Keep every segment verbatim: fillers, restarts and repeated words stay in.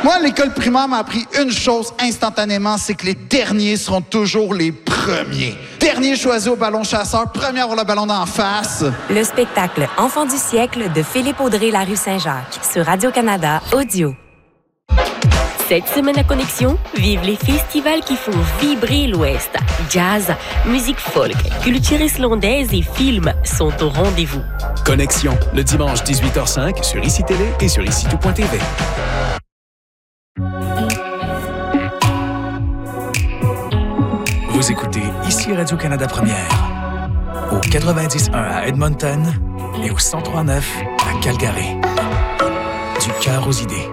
Moi, l'école primaire m'a appris une chose instantanément, c'est que les derniers seront toujours les premiers. Dernier choisi au ballon chasseur, premier à avoir le ballon d'en face. Le spectacle Enfant du siècle de Philippe Audrey, la rue Saint-Jacques, sur Radio-Canada Audio. Cette semaine à Connexion, vive les festivals qui font vibrer l'Ouest. Jazz, musique folk, culture islandaise et films sont au rendez-vous. Connexion, le dimanche dix-huit heures cinq sur Ici Télé et sur ici tout point t v. Vous écoutez Ici Radio-Canada Première, au quatre-vingt-dix point un à Edmonton et au cent trois point neuf à Calgary. Du cœur aux idées.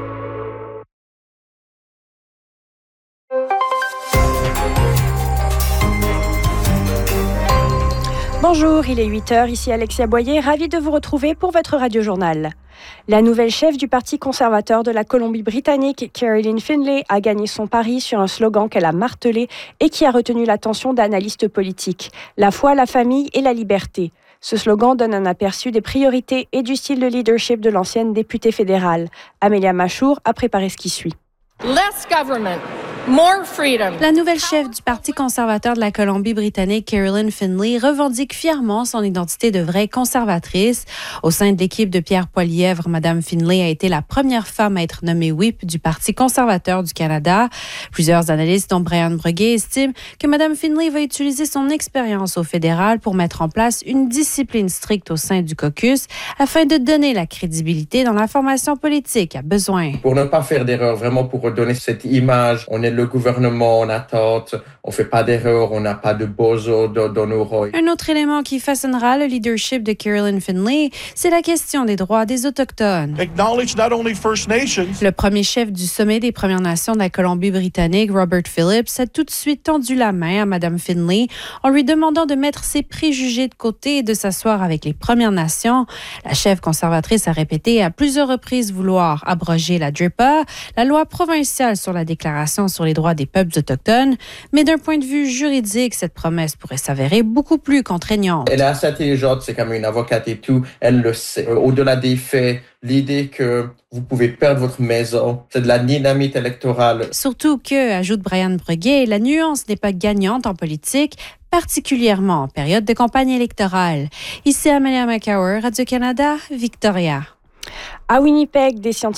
Bonjour, il est huit heures, ici Alexia Boyer, ravie de vous retrouver pour votre radio-journal. La nouvelle chef du Parti conservateur de la Colombie-Britannique, Caroline Finlay, a gagné son pari sur un slogan qu'elle a martelé et qui a retenu l'attention d'analystes politiques. La foi, la famille et la liberté. Ce slogan donne un aperçu des priorités et du style de leadership de l'ancienne députée fédérale. Amélia Machour a préparé ce qui suit. Less government, more freedom. La nouvelle chef du Parti conservateur de la Colombie-Britannique, Caroline Finlay, revendique fièrement son identité de vraie conservatrice. Au sein de l'équipe de Pierre Poilievre, Mme Finlay a été la première femme à être nommée whip du Parti conservateur du Canada. Plusieurs analystes, dont Brian Breguet, estiment que Mme Finlay va utiliser son expérience au fédéral pour mettre en place une discipline stricte au sein du caucus afin de donner la crédibilité dont la formation politique a besoin. Pour ne pas faire d'erreur, vraiment pour donner cette image, on est le gouvernement, on attend, on fait pas d'erreur, on n'a pas de bozo dans nos rôles. Un autre élément qui façonnera le leadership de Caroline Finlay, c'est la question des droits des Autochtones. Acknowledge not only First Nations. Le premier chef du sommet des Premières Nations de la Colombie-Britannique, Robert Phillips, a tout de suite tendu la main à Mme Finlay en lui demandant de mettre ses préjugés de côté et de s'asseoir avec les Premières Nations. La chef conservatrice a répété à plusieurs reprises vouloir abroger la D R I P A, la loi provinciale sur la Déclaration sur les droits des peuples autochtones, mais d'un point de vue juridique, cette promesse pourrait s'avérer beaucoup plus contraignante. Elle est assez intelligente, c'est comme une avocate et tout, elle le sait. Au-delà des faits, l'idée que vous pouvez perdre votre maison, c'est de la dynamite électorale. Surtout que, ajoute Brian Breguet, la nuance n'est pas gagnante en politique, particulièrement en période de campagne électorale. Ici Amelia McCower, Radio-Canada, Victoria. À Winnipeg, des scientifiques